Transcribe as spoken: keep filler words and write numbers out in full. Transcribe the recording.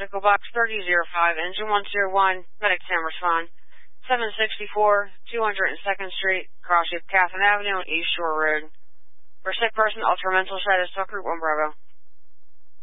Medical Box thirty oh five, Engine one zero one, Medic Sam respond. seven sixty-four, two hundred second Street, cross Catherine Avenue, East Shore Road. For sick person, ultra mental status, talk Route one Bravo.